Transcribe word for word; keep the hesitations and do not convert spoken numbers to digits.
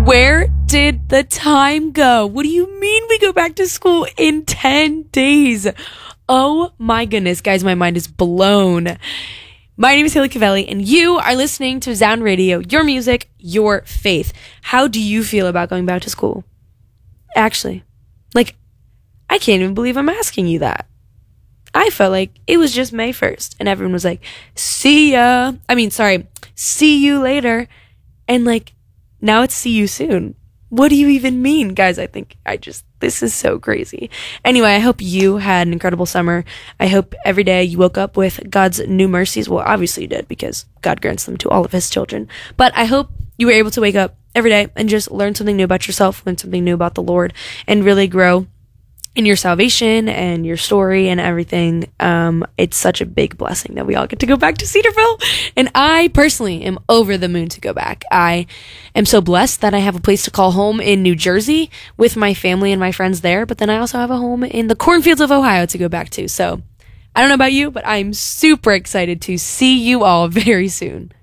Where did the time go? What do you mean we go back to school in ten days? Oh my goodness, guys, my mind is blown. My name is Haley Cavelli, and you are listening to Zound Radio, your music, your faith. How do you feel about going back to school? Actually, like, I can't even believe I'm asking you that. I felt like it was just May first, and everyone was like, see ya. I mean, sorry, see you later. And like, now it's see you soon. What do you even mean? Guys, I think I just, this is so crazy. Anyway, I hope you had an incredible summer. I hope every day you woke up with God's new mercies. Well, obviously you did, because God grants them to all of his children. But I hope you were able to wake up every day and just learn something new about yourself, learn something new about the Lord, and really grow in your salvation and your story and everything. Um, it's such a big blessing that we all get to go back to Cedarville. And I personally am over the moon to go back. I am so blessed that I have a place to call home in New Jersey with my family and my friends there. But then I also have a home in the cornfields of Ohio to go back to. So I don't know about you, but I'm super excited to see you all very soon.